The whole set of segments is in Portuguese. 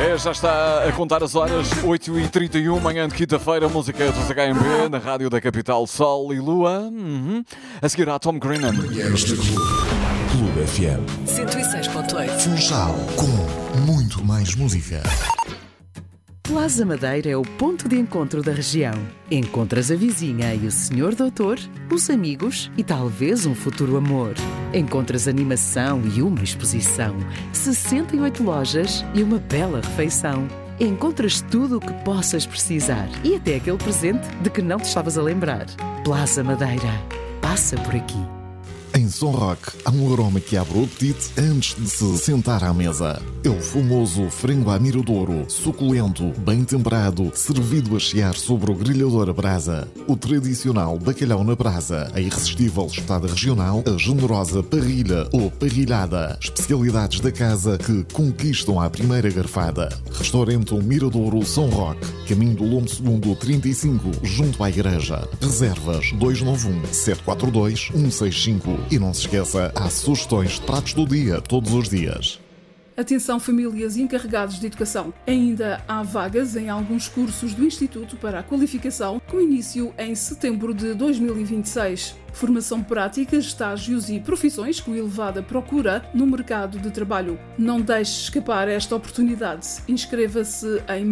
Já está a contar as horas, 8h31, manhã de quinta-feira, música dos HMB, na rádio da capital, Sol e Lua. A seguir há Tom Grennan. Clube FM 106.8. Funchal, com muito mais música. Plaza Madeira é o ponto de encontro da região. Encontras a vizinha e o senhor doutor, os amigos e talvez um futuro amor. Encontras animação e uma exposição, 68 lojas e uma bela refeição. Encontras tudo o que possas precisar e até aquele presente de que não te estavas a lembrar. Plaza Madeira. Passa por aqui. Em São Roque, há um aroma que abre o apetite antes de se sentar à mesa. É o famoso frango à miradouro, suculento, bem temperado, servido a chiar sobre o grelhador a brasa. O tradicional bacalhau na brasa, a irresistível espetada regional, a generosa parrilha ou parrilhada. Especialidades da casa que conquistam à primeira garfada. Restaurante Miradouro São Roque, caminho do Lombo II 35, junto à igreja. Reservas 291-742-165. E não se esqueça, há sugestões de pratos do dia, todos os dias. Atenção famílias e encarregados de educação. Ainda há vagas em alguns cursos do Instituto para a Qualificação, com início em setembro de 2026. Formação prática, estágios e profissões com elevada procura no mercado de trabalho. Não deixe escapar esta oportunidade. Inscreva-se em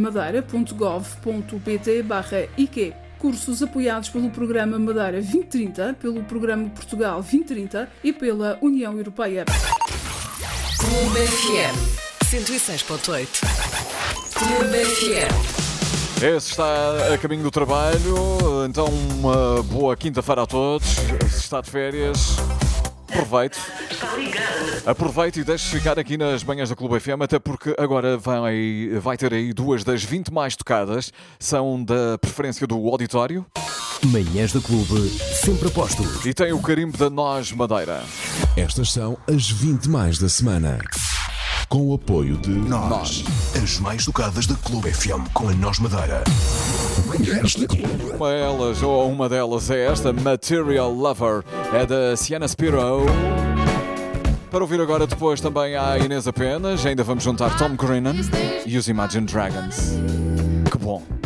madeira.gov.pt/IQ. Cursos apoiados pelo Programa Madeira 2030, pelo Programa Portugal 2030 e pela União Europeia. Clube FM 106.8. Clube FM. Esse está a caminho do trabalho, então uma boa quinta-feira a todos. Se está de férias, aproveite e deixe ficar aqui nas manhãs da Clube FM, até porque agora vai ter aí duas das 20 mais tocadas, são da preferência do auditório. Manhãs da Clube, sempre a posto. E tem o carimbo da Nós Madeira. Estas são as 20 mais da semana. Com o apoio de Nós, as mais tocadas da Clube FM com a Nós Madeira. Manhãs da Clube. Uma delas é esta, Material Lover, é da Sienna Spiro. Para ouvir agora, depois também há Inês Apenas, ainda vamos juntar Tom Grennan e os Imagine Dragons. Que bom!